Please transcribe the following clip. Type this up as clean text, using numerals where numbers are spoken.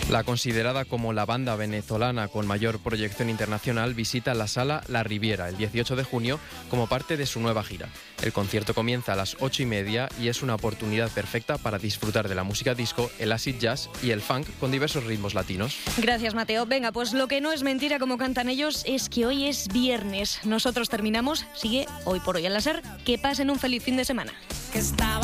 La considerada como la banda venezolana con mayor proyección internacional visita la Sala La Riviera el 18 de junio como parte de su nueva gira. El concierto comienza a las 8:30 y es una oportunidad perfecta para disfrutar de la música disco, el acid jazz y el funk con diversos ritmos latinos. Gracias, Mateo. Venga, pues lo que no es mentira, como cantan ellos, es que hoy es viernes. Nosotros terminamos. Sigue Hoy por Hoy en la SER. Que pasen un feliz fin de semana.